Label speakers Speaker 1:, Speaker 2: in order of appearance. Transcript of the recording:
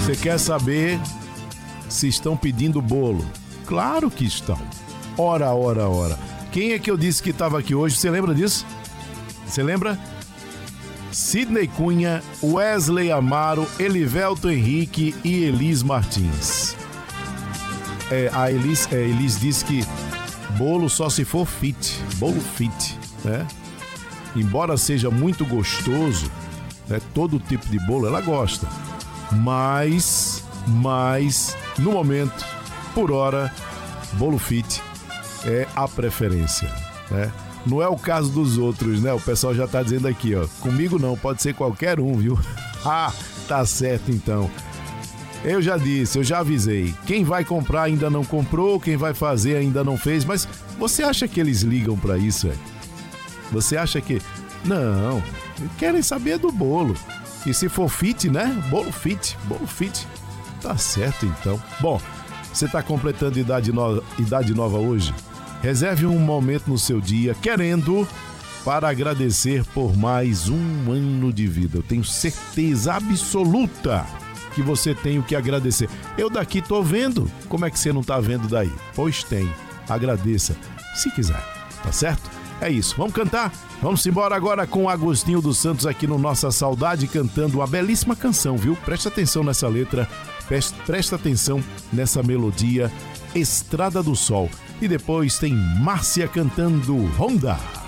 Speaker 1: Você quer saber se estão pedindo bolo? Claro que estão. Ora. Quem é que eu disse que estava aqui hoje? Você lembra disso? Você lembra? Sidney Cunha, Wesley Amaro, Elivelton Henrique e Elis Martins. A Elis disse que bolo só se for fit, bolo fit, né? Embora seja muito gostoso, né? Todo tipo de bolo ela gosta, mas no momento, por hora, bolo fit é a preferência, né? Não é o caso dos outros, né? O pessoal já tá dizendo aqui, ó. Comigo não, pode ser qualquer um, viu? Ah, tá certo então. Eu já disse, eu já avisei. Quem vai comprar ainda não comprou, quem vai fazer ainda não fez. Mas você acha que eles ligam pra isso, é? Você acha que... Não, querem saber do bolo. E se for fit, né? Bolo fit. Tá certo então. Bom, você tá completando idade nova hoje? Reserve um momento no seu dia, querendo, para agradecer por mais um ano de vida. Eu tenho certeza absoluta que você tem o que agradecer. Eu daqui tô vendo. Como é que você não tá vendo daí? Pois tem. Agradeça, se quiser. Tá certo? É isso. Vamos cantar? Vamos embora agora com Agostinho dos Santos aqui no Nossa Saudade, cantando uma belíssima canção, viu? Presta atenção nessa letra, presta atenção nessa melodia, Estrada do Sol. E depois tem Márcia cantando Honda.